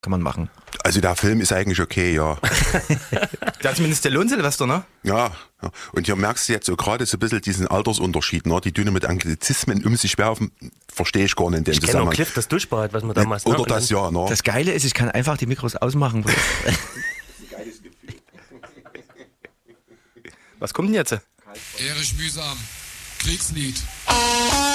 kann man machen. Also der Film ist eigentlich okay, ja. Der hat zumindest Stallone Silvester, ne? Ja. Und hier merkst du jetzt so gerade so ein bisschen diesen Altersunterschied, ne? Die Düne mit Anglizismen sich werfen, verstehe ich gar nicht in dem Ich kenne auch Zusammenhang. Cliff, das Duschbad, was man damals... Oder das ja, ne? Das Geile ist, ich kann einfach die Mikros ausmachen. Was kommt denn jetzt? Erich Mühsam, Kriegslied.